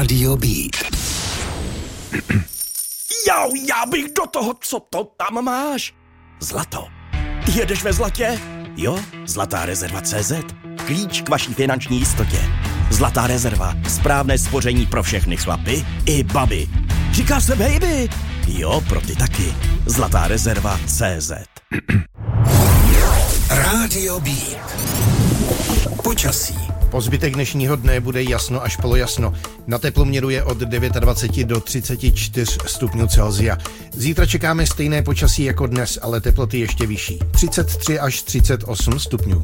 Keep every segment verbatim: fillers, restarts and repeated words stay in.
Rádio Beat. Jau, já bych do toho, co to tam máš? Zlato. Jedeš ve zlatě? Jo, Zlatá rezerva tečka cé zet. Klíč k vaší finanční jistotě. Zlatá rezerva. Správné spoření pro všechny chlapy i baby. Říká se baby. Jo, pro ty taky. Zlatá rezerva tečka cé zet. Rádio Beat. Počasí. Po zbytek dnešního dne bude jasno až polojasno. Na teploměru je od dvacet devět do třicet čtyři stupňů Celsia. Zítra čekáme stejné počasí jako dnes, ale teploty ještě vyšší. třicet tři až třicet osm stupňů.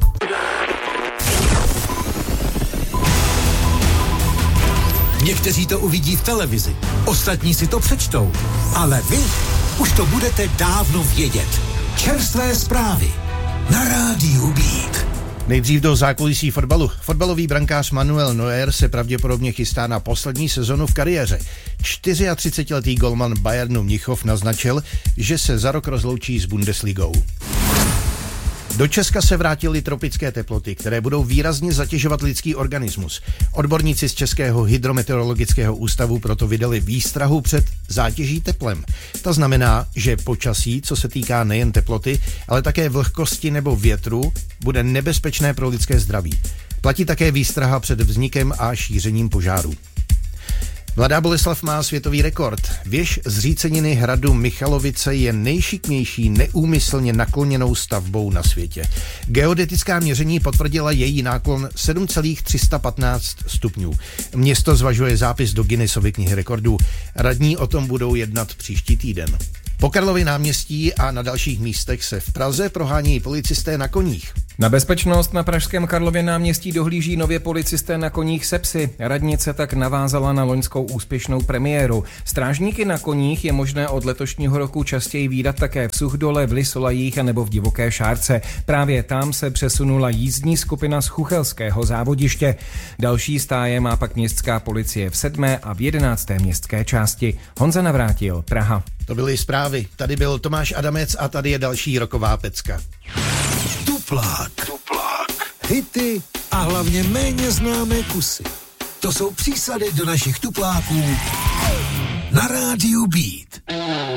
Někteří to uvidí v televizi, ostatní si to přečtou, ale vy už to budete dávno vědět. Čerstvé zprávy na Rádiu Beat. Nejdřív do zákulisí fotbalu. Fotbalový brankář Manuel Neuer se pravděpodobně chystá na poslední sezonu v kariéře. čtyřiatřicetiletý golman Bayernu Mnichov naznačil, že se za rok rozloučí s Bundesligou. Do Česka se vrátily tropické teploty, které budou výrazně zatěžovat lidský organismus. Odborníci z Českého hydrometeorologického ústavu proto vydali výstrahu před zátěží teplem. To znamená, že počasí, co se týká nejen teploty, ale také vlhkosti nebo větru, bude nebezpečné pro lidské zdraví. Platí také výstraha před vznikem a šířením požárů. Mladá Boleslav má světový rekord. Věž zříceniny hradu Michalovice je nejšikmější neúmyslně nakloněnou stavbou na světě. Geodetická měření potvrdila její náklon sedm celá tři sta patnáct stupňů. Město zvažuje zápis do Guinnessovy knihy rekordů. Radní o tom budou jednat příští týden. Po Karlově náměstí a na dalších místech se v Praze prohánějí policisté na koních. Na bezpečnost na pražském Karlově náměstí dohlíží nově policisté na koních se psy. Radnice tak navázala na loňskou úspěšnou premiéru. Strážníky na koních je možné od letošního roku častěji vídat také v Suchdole, v Lysolajích a nebo v Divoké Šárce. Právě tam se přesunula jízdní skupina z Chuchelského závodiště. Další stáje má pak městská policie v sedmé a v jedenácté městské části. Honza Navrátil, Praha. To byly zprávy. Tady byl Tomáš Adamec a tady je další roková pecka. Tuplák. Tuplák. Hity a hlavně méně známé kusy. To jsou přísady do našich tupláků na Rádiu Beat.